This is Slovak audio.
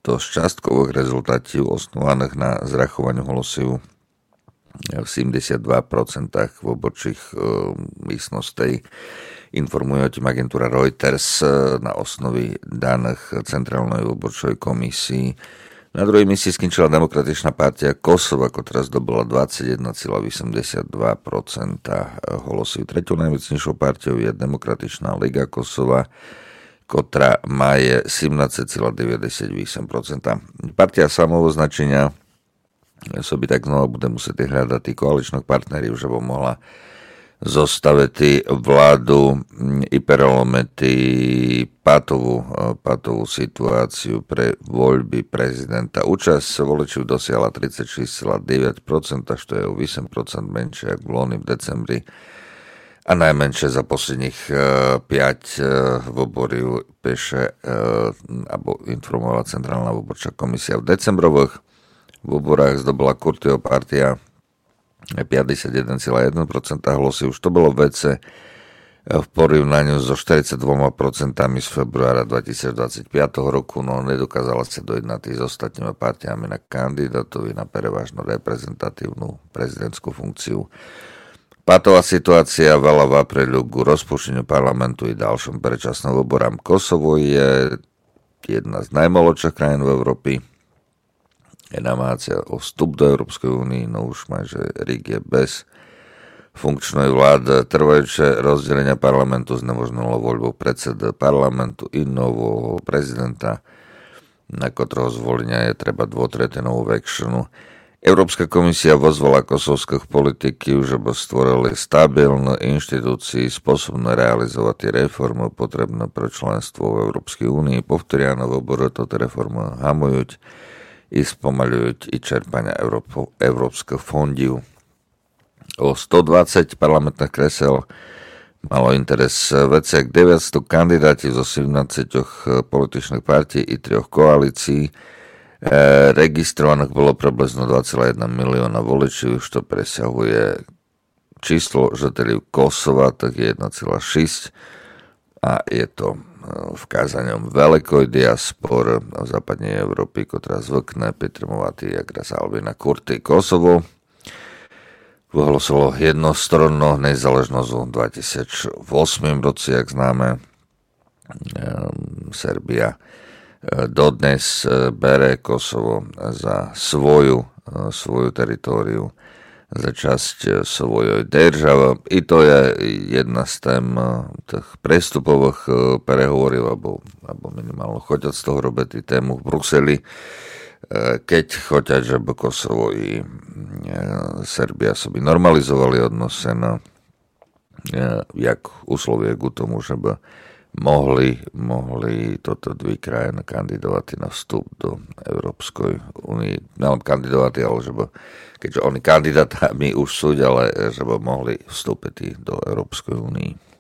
to z častkových rezultátov osnovaných na zrachovaní hlasov v 72% vôborčích místností. Informuje o tým agentúra Reuters na osnovi daných Centrálnej vôborčovej komisii. Na druhej mieste skončila Demokratičná partia Kosova, ktorá zdobola 21,82% hlasov. Treťou najmocnejšou partiou je Demokratičná liga Kosova, ktorá má 17,98%. Partia samooznačenia by tak znova bude musieť hľadať tí koaličných partnerov, že by mohla zostaviť vládu i prelomiť patovú situáciu pre voľby prezidenta. Účasť voličov dosiahla 36,9%, čo je o 8% menšie ako v loni v decembri a najmenšie za posledných 5 voborov peše alebo informovala Centrálna voborčá komisia. V decembrových voborách zdobola Kurtyho partia 51,1% hlasov. Už to bolo vece v porovnaní so 42% z februára 2025 roku, no nedokázala sa dojednať s ostatnými partiami na kandidátovi na prevažno reprezentatívnu prezidentskú funkciu. Patová situácia veľa v aprílu k rozpušteniu parlamentu i ďalšom predčasným voborám. Kosovo je jedna z najmladších krajín v Európe. Je namácia o vstup do Európskej únie, no už máže Rík je bez funkčnej vlády. Trvajúce rozdelenia parlamentu znemožnilo voľbu predseda parlamentu i nového prezidenta, na ktorého zvolenia je treba dvotretínovú väčšinu. Európska komisia pozvala kosovských politikov, že by stvorili stabilné inštitúcie spôsobné realizovať reformy potrebné pre členstvo v Európskej únii. Povtoria na voboru toto reformy hamujú i spomaľujú i čerpania európskych fondov. O 120 parlamentných kresel malo interes veciak 900 kandidáti zo 17 političných partí i 3 koalícií. Registrovaných bolo približno 2,1 milióna voličov, čo presahuje číslo žiteľov Kosova, tak je 1,6 a je to vkázaním veľkej diaspor v západnej Európy, ktorá zvykne pritrmovať jak raz Albina Kurty. Kosovo vyhlásilo jednostronno nezáležnosť v 2008 roce, jak známe. Serbia dodnes bere Kosovo za svoju teritóriu, za časť svojej državy. I to je jedna z tém tých prestupových prehovorov, alebo minimálne choťať z toho robiť tému v Bruseli, keď choťať, že by Kosovo i Serbia by normalizovali odnose na jak uslovie k tomu, že by mohli toto dve krajiny kandidovať na vstup do Európskej únie. Nelen kandidovať, ale že by, keďže oni kandidátami už sú, ale že by mohli vstúpiť do Európskej únie.